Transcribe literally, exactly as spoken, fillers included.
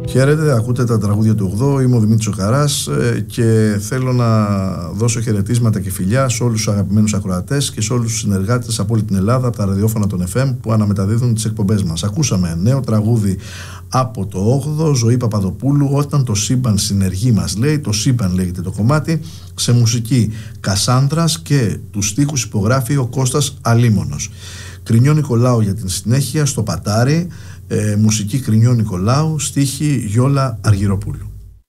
Χαίρετε, ακούτε τα τραγούδια του ογδόου, είμαι ο Δημήτρης ο Καράς και θέλω να δώσω χαιρετίσματα και φιλιά σε όλους τους αγαπημένους ακροατές και σε όλους τους συνεργάτες από όλη την Ελλάδα, από τα ραδιόφωνα των εφ εμ που αναμεταδίδουν τις εκπομπές μας. Ακούσαμε νέο τραγούδι από το όγδοο, Ζωή Παπαδοπούλου, Όταν το σύμπαν συνεργεί μας λέει, το σύμπαν λέγεται το κομμάτι, σε μουσική Κασάνδρας και τους στίχους υπογράφει ο Κώστας Αλίμονος. Κρινιό Νικολάου για την συνέχεια στο Πατάρι, ε, μουσική Κρινιό Νικολάου, στίχη Γιόλα Αργυροπούλου.